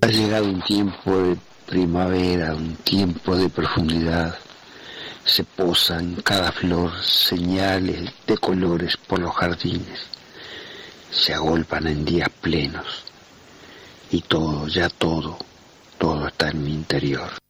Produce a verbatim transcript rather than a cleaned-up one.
Ha llegado un tiempo de primavera, un tiempo de profundidad. Se posan en cada flor señales de colores por los jardines. Se agolpan en días plenos. Y todo, ya todo, todo está en mi interior.